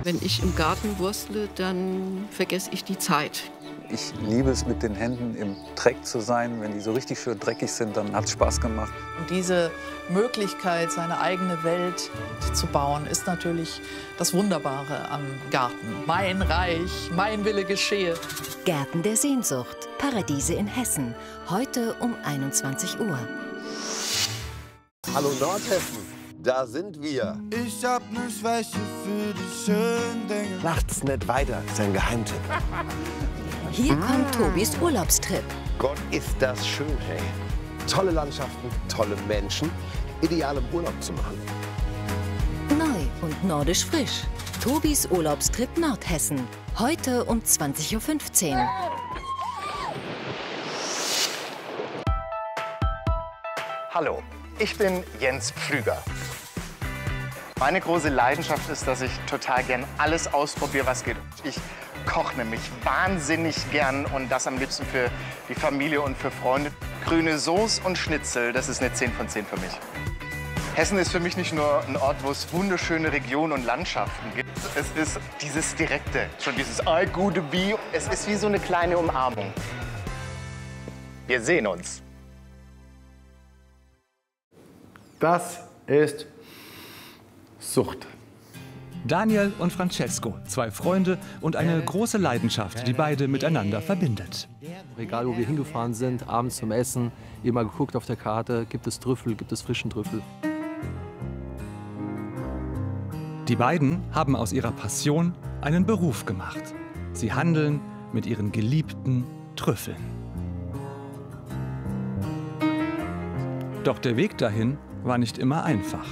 Wenn ich im Garten wurstle, dann vergesse ich die Zeit. Ich liebe es, mit den Händen im Dreck zu sein. Wenn die so richtig schön dreckig sind, dann hat es Spaß gemacht. Und diese Möglichkeit, seine eigene Welt zu bauen, ist natürlich das Wunderbare am Garten. Mein Reich, mein Wille geschehe. Gärten der Sehnsucht, Paradiese in Hessen, heute um 21 Uhr. Hallo Nordhessen, da sind wir. Ich hab ne Schwäche für die schönen Dinge. Macht's nicht weiter, ist ein Geheimtipp. Hier kommt Tobis Urlaubstrip. Gott, ist das schön, hey. Tolle Landschaften, tolle Menschen, ideal im Urlaub zu machen. Neu und nordisch frisch. Tobis Urlaubstrip Nordhessen, heute um 20:15 Uhr. Hallo, ich bin Jens Pflüger. Meine große Leidenschaft ist, dass ich total gern alles ausprobiere, was geht. Ich koche nämlich wahnsinnig gern und das am liebsten für die Familie und für Freunde. Grüne Soße und Schnitzel, das ist eine 10 von 10 für mich. Hessen ist für mich nicht nur ein Ort, wo es wunderschöne Regionen und Landschaften gibt. Es ist dieses Direkte, schon dieses allgute Wie. Es ist wie so eine kleine Umarmung. Wir sehen uns. Das ist Sucht. Daniel und Francesco, zwei Freunde und eine große Leidenschaft, die beide miteinander verbindet. Egal, wo wir hingefahren sind, abends zum Essen, immer geguckt auf der Karte, gibt es Trüffel, gibt es frischen Trüffel. Die beiden haben aus ihrer Passion einen Beruf gemacht. Sie handeln mit ihren geliebten Trüffeln. Doch der Weg dahin war nicht immer einfach.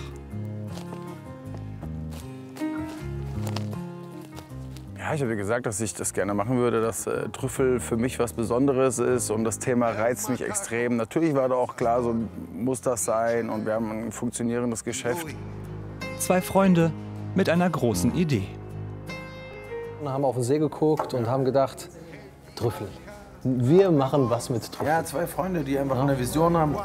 Ja, ich habe gesagt, dass ich das gerne machen würde, dass Trüffel für mich was Besonderes ist und das Thema reizt mich extrem. Natürlich war da auch klar, so muss das sein und wir haben ein funktionierendes Geschäft. Zwei Freunde mit einer großen Idee. Wir haben auf den See geguckt und haben gedacht, Trüffel. Wir machen was mit Trüffel. Ja, zwei Freunde, die einfach eine Vision haben.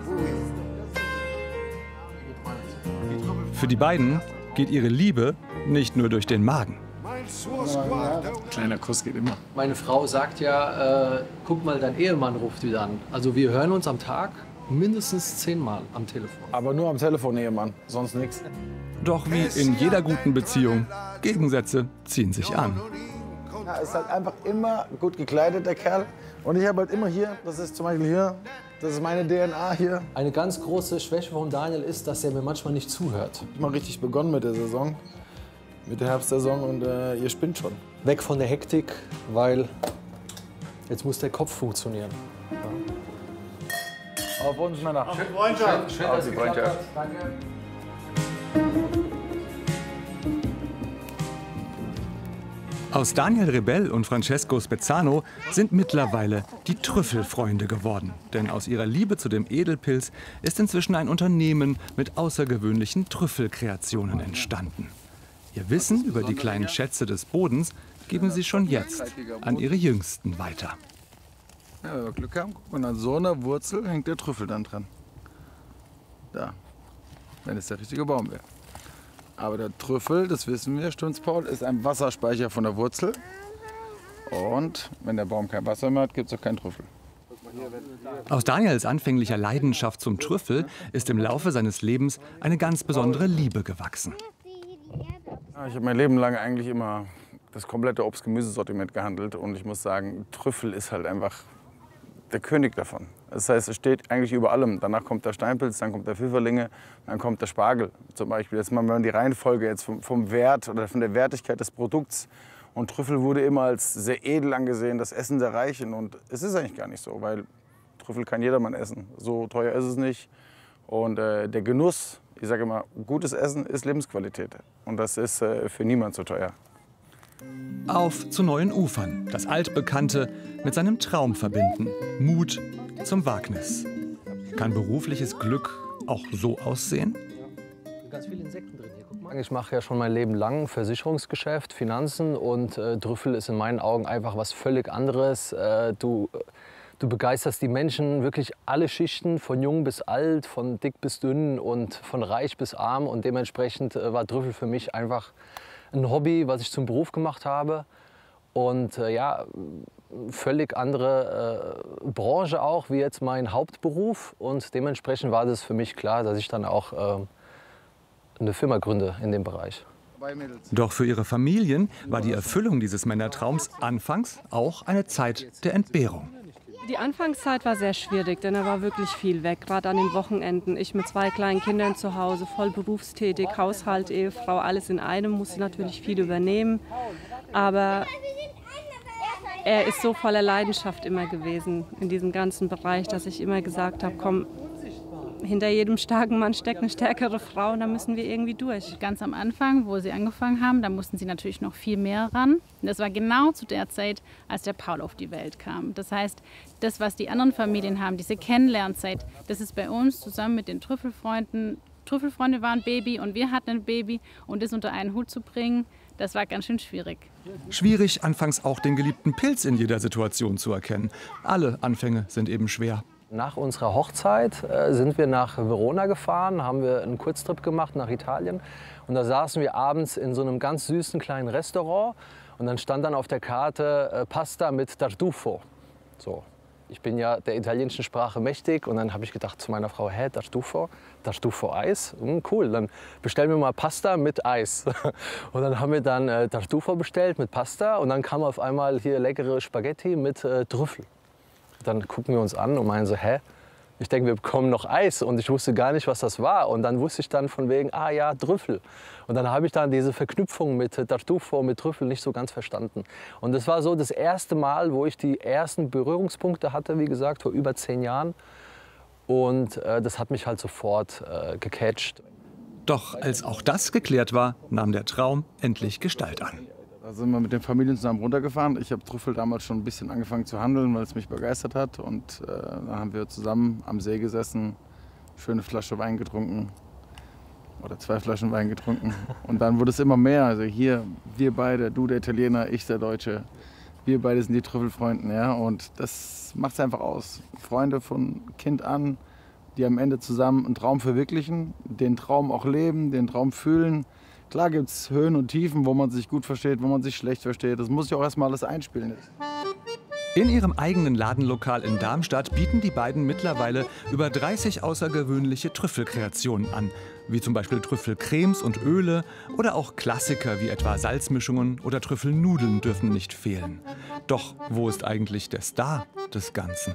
Für die beiden geht ihre Liebe nicht nur durch den Magen. Kleiner Kuss geht immer. Meine Frau sagt ja, guck mal, dein Ehemann ruft wieder an. Also wir hören uns am Tag mindestens 10-mal am Telefon. Aber nur am Telefon, Ehemann, sonst nichts. Doch wie in jeder guten Beziehung, Gegensätze ziehen sich an. Er ist halt einfach immer gut gekleidet, der Kerl. Und ich habe halt immer hier, das ist zum Beispiel hier, das ist meine DNA hier. Eine ganz große Schwäche von Daniel ist, dass er mir manchmal nicht zuhört. Ich habe mal richtig begonnen mit der Saison, mit der Herbstsaison und ihr spinnt schon. Weg von der Hektik, weil jetzt muss der Kopf funktionieren. Ja. Auf uns, Männer. Schön, dass es geklappt hat. Danke. Aus Daniel Rebell und Francesco Spezzano sind mittlerweile die Trüffelfreunde geworden. Denn aus ihrer Liebe zu dem Edelpilz ist inzwischen ein Unternehmen mit außergewöhnlichen Trüffelkreationen entstanden. Ihr Wissen über die kleinen Schätze des Bodens geben sie schon jetzt an ihre Jüngsten weiter. Ja, wenn wir Glück haben, und an so einer Wurzel hängt der Trüffel dann dran. Da, wenn es der richtige Baum wäre. Aber der Trüffel, das wissen wir, stimmt's, Paul, ist ein Wasserspeicher von der Wurzel. Und wenn der Baum kein Wasser mehr hat, gibt es auch keinen Trüffel. Aus Daniels anfänglicher Leidenschaft zum Trüffel ist im Laufe seines Lebens eine ganz besondere Liebe gewachsen. Ja, ich habe mein Leben lang eigentlich immer das komplette Obst-Gemüsesortiment gehandelt. Und ich muss sagen, Trüffel ist halt einfach der König davon. Das heißt, es steht eigentlich über allem. Danach kommt der Steinpilz, dann kommt der Pfifferlinge, dann kommt der Spargel zum Beispiel. Jetzt mal, wenn man die Reihenfolge jetzt vom Wert oder von der Wertigkeit des Produkts. Und Trüffel wurde immer als sehr edel angesehen, das Essen der Reichen. Und es ist eigentlich gar nicht so, weil Trüffel kann jedermann essen. So teuer ist es nicht. Und der Genuss, ich sage immer, gutes Essen ist Lebensqualität. Und das ist für niemand so teuer. Auf zu neuen Ufern, das Altbekannte mit seinem Traum verbinden. Mut zum Wagnis. Kann berufliches Glück auch so aussehen? Ganz viele Insekten drin hier. Guck mal. Ich mache ja schon mein Leben lang Versicherungsgeschäft, Finanzen und Trüffel ist in meinen Augen einfach was völlig anderes. Du begeisterst die Menschen, wirklich alle Schichten, von jung bis alt, von dick bis dünn und von reich bis arm. Und dementsprechend war Trüffel für mich einfach ein Hobby, was ich zum Beruf gemacht habe. Und ja, völlig andere Branche auch, wie jetzt mein Hauptberuf. Und dementsprechend war das für mich klar, dass ich dann auch eine Firma gründe in dem Bereich. Doch für ihre Familien war die Erfüllung dieses Männertraums anfangs auch eine Zeit der Entbehrung. Die Anfangszeit war sehr schwierig, denn da war wirklich viel weg, gerade an den Wochenenden. Ich mit 2 kleinen Kindern zu Hause, voll berufstätig, Haushalt, Ehefrau, alles in einem, musste natürlich viel übernehmen. Aber er ist so voller Leidenschaft immer gewesen in diesem ganzen Bereich, dass ich immer gesagt habe, komm, hinter jedem starken Mann steckt eine stärkere Frau und da müssen wir irgendwie durch. Ganz am Anfang, wo sie angefangen haben, da mussten sie natürlich noch viel mehr ran. Und das war genau zu der Zeit, als der Paul auf die Welt kam. Das heißt, das, was die anderen Familien haben, diese Kennenlernzeit, das ist bei uns zusammen mit den Trüffelfreunden. Trüffelfreunde waren Baby und wir hatten ein Baby. Und das unter einen Hut zu bringen, das war ganz schön schwierig. Schwierig, anfangs auch den geliebten Pilz in jeder Situation zu erkennen. Alle Anfänge sind eben schwer. Nach unserer Hochzeit sind wir nach Verona gefahren, haben wir einen Kurztrip gemacht nach Italien. Und da saßen wir abends in so einem ganz süßen kleinen Restaurant. Und dann stand dann auf der Karte Pasta mit Tartufo. So. Ich bin ja der italienischen Sprache mächtig. Und dann habe ich gedacht zu meiner Frau, hä, Tartufo? Tartufo Eis? Cool, dann bestellen wir mal Pasta mit Eis. Und dann haben wir dann Tartufo bestellt mit Pasta. Und dann kam auf einmal hier leckere Spaghetti mit Trüffel. Dann gucken wir uns an und meinen so, hä? Ich denke, wir bekommen noch Eis und ich wusste gar nicht, was das war. Und dann wusste ich dann von wegen, ah ja, Trüffel. Und dann habe ich dann diese Verknüpfung mit Tartufo, mit Trüffel nicht so ganz verstanden. Und das war so das erste Mal, wo ich die ersten Berührungspunkte hatte, wie gesagt, vor über 10 Jahren. Und das hat mich halt sofort gecatcht. Doch als auch das geklärt war, nahm der Traum endlich Gestalt an. Da sind wir mit den Familien zusammen runtergefahren. Ich habe Trüffel damals schon ein bisschen angefangen zu handeln, weil es mich begeistert hat. Und dann haben wir zusammen am See gesessen, schöne Flasche Wein getrunken. Oder 2 Flaschen Wein getrunken. Und dann wurde es immer mehr. Also hier, wir beide, du der Italiener, ich der Deutsche. Wir beide sind die Trüffelfreunde. Ja? Und das macht es einfach aus. Freunde von Kind an, die am Ende zusammen einen Traum verwirklichen, den Traum auch leben, den Traum fühlen. Klar gibt es Höhen und Tiefen, wo man sich gut versteht, wo man sich schlecht versteht. Das muss ja auch erstmal alles einspielen. In ihrem eigenen Ladenlokal in Darmstadt bieten die beiden mittlerweile über 30 außergewöhnliche Trüffelkreationen an. Wie zum Beispiel Trüffelcremes und Öle oder auch Klassiker wie etwa Salzmischungen oder Trüffelnudeln dürfen nicht fehlen. Doch wo ist eigentlich der Star des Ganzen?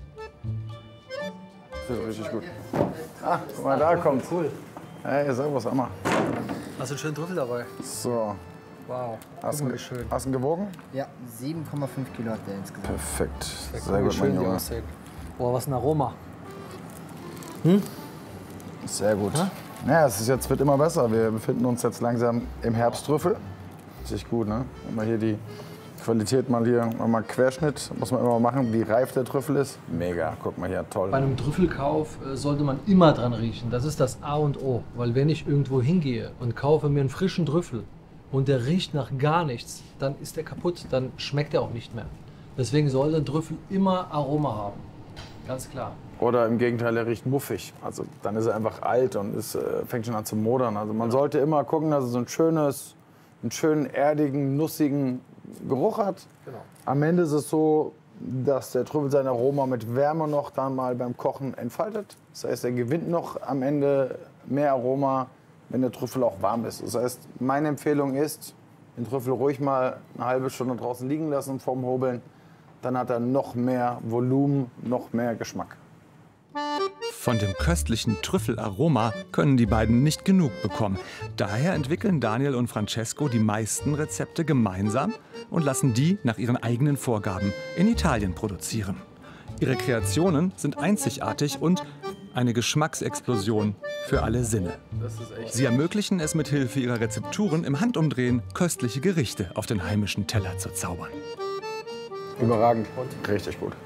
Das ist richtig gut. Ah, guck mal, da kommt's. Cool. Hey, servus, Amma. Hast du einen schönen Trüffel dabei? So. Wow, hast du ihn gewogen? Ja, 7,5 Kilo hat der insgesamt. Perfekt. Sehr gut, mein Junge. Boah, was ein Aroma. Hm? Sehr gut. Ja, es wird immer besser. Wir befinden uns jetzt langsam im Herbsttrüffel. Richtig gut, ne? Und mal hier die Qualität, mal Querschnitt, muss man immer machen, wie reif der Trüffel ist. Mega, guck mal hier, toll. Bei einem Trüffelkauf sollte man immer dran riechen. Das ist das A und O. Weil wenn ich irgendwo hingehe und kaufe mir einen frischen Trüffel und der riecht nach gar nichts, dann ist der kaputt, dann schmeckt er auch nicht mehr. Deswegen sollte ein Trüffel immer Aroma haben. Ganz klar. Oder im Gegenteil, er riecht muffig. Also dann ist er einfach alt und fängt schon an zu modern. Also man sollte immer gucken, dass er so einen schönen, erdigen, nussigen Geruch hat. Genau. Am Ende ist es so, dass der Trüffel sein Aroma mit Wärme noch dann mal beim Kochen entfaltet. Das heißt, er gewinnt noch am Ende mehr Aroma, wenn der Trüffel auch warm ist. Das heißt, meine Empfehlung ist, den Trüffel ruhig mal eine halbe Stunde draußen liegen lassen vorm Hobeln. Dann hat er noch mehr Volumen, noch mehr Geschmack. Von dem köstlichen Trüffelaroma können die beiden nicht genug bekommen. Daher entwickeln Daniel und Francesco die meisten Rezepte gemeinsam und lassen die nach ihren eigenen Vorgaben in Italien produzieren. Ihre Kreationen sind einzigartig und eine Geschmacksexplosion für alle Sinne. Sie ermöglichen es mit Hilfe ihrer Rezepturen im Handumdrehen, köstliche Gerichte auf den heimischen Teller zu zaubern. Überragend. Richtig gut.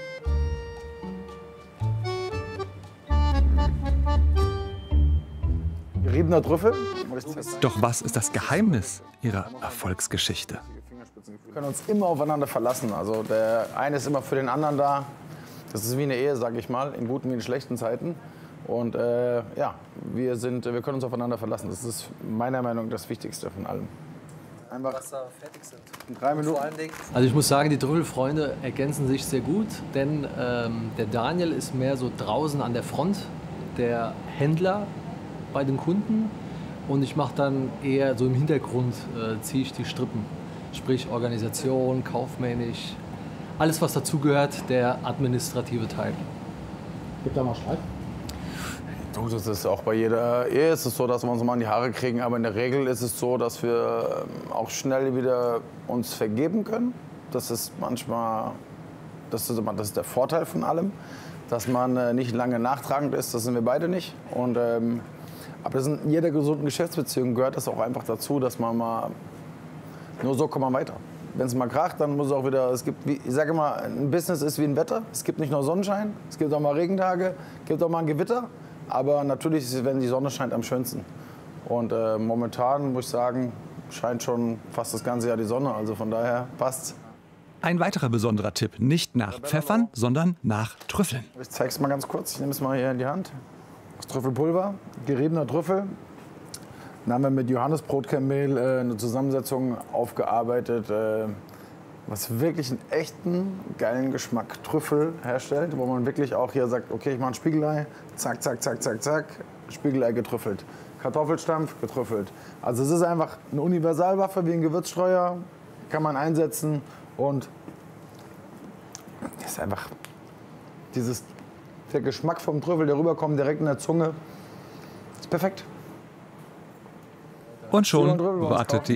Geriebener Trüffel. Doch was ist das Geheimnis ihrer Erfolgsgeschichte? Wir können uns immer aufeinander verlassen. Also der eine ist immer für den anderen da. Das ist wie eine Ehe, sage ich mal, in guten wie in schlechten Zeiten. Und ja, wir können uns aufeinander verlassen. Das ist meiner Meinung nach das Wichtigste von allem. einfach fertig sind. in 3 Minuten. Also ich muss sagen, die Trüffelfreunde ergänzen sich sehr gut, denn der Daniel ist mehr so draußen an der Front, der Händler bei den Kunden, und ich mache dann eher so im Hintergrund, ziehe ich die Strippen, sprich Organisation, kaufmännisch, alles was dazugehört, der administrative Teil. Gibt da mal Streit? Du, das ist auch bei jeder Ehe ist es so, dass wir uns mal in die Haare kriegen, aber in der Regel ist es so, dass wir auch schnell wieder uns vergeben können. Das ist manchmal, das ist der Vorteil von allem, dass man nicht lange nachtragend ist, das sind wir beide nicht. Und, aber das in jeder gesunden Geschäftsbeziehung gehört das auch einfach dazu, dass man mal, nur so kommt man weiter. Wenn es mal kracht, dann muss es auch wieder, ich sage immer, ein Business ist wie ein Wetter. Es gibt nicht nur Sonnenschein, es gibt auch mal Regentage, es gibt auch mal ein Gewitter. Aber natürlich ist es, wenn die Sonne scheint, am schönsten. Und momentan, muss ich sagen, scheint schon fast das ganze Jahr die Sonne. Also von daher passt's. Ein weiterer besonderer Tipp, nicht nach Pfeffern, sondern nach Trüffeln. Ich zeige es mal ganz kurz. Ich nehme es mal hier in die Hand. Das Trüffelpulver, geriebener Trüffel. Dann haben wir mit Johannisbrotkeimmehl eine Zusammensetzung aufgearbeitet, was wirklich einen echten, geilen Geschmack Trüffel herstellt, wo man wirklich auch hier sagt, okay, ich mache ein Spiegelei, zack, zack, zack, zack, zack, Spiegelei getrüffelt. Kartoffelstampf getrüffelt. Also es ist einfach eine Universalwaffe wie ein Gewürzstreuer, kann man einsetzen und das ist einfach der Geschmack vom Trüffel, der rüberkommt direkt in der Zunge, ist perfekt. Und schon wartet die